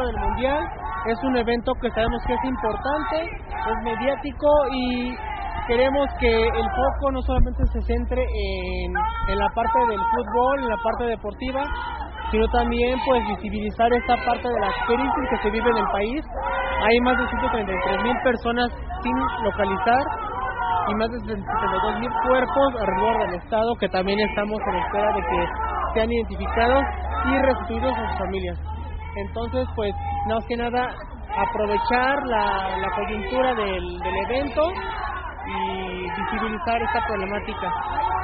del Mundial. Es un evento que sabemos que es importante, es mediático y queremos que el foco no solamente se centre en la parte del fútbol, en la parte deportiva, sino también pues visibilizar esta parte de la crisis que se vive en el país. Hay más de 133,000 personas sin localizar y más de 72,000 cuerpos alrededor del estado que también estamos en espera de que sean identificados y restituidos a sus familias. Entonces, pues, más que nada, aprovechar la coyuntura del evento y visibilizar esta problemática.